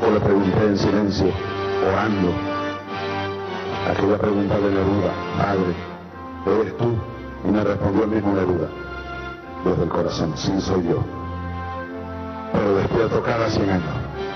poco le pregunté en silencio, orando, aquella pregunta de Neruda: Padre, ¿eres tú? Y me respondió el mismo Neruda, desde el corazón: sí, soy yo, pero despierto cada 100 años.